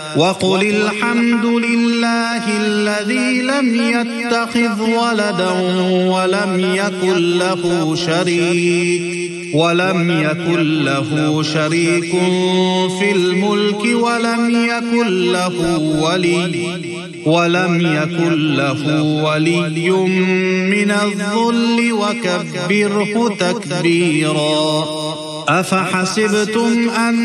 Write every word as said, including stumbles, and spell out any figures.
وقل الحمد لله الذي لم يتخذ ولدا ولم يكن له شريك ولم يكن له شريك في الملك ولم يكن له ولي ولم يكن له ولي من الذل وكبره تكبيرا. أفحسبتم أن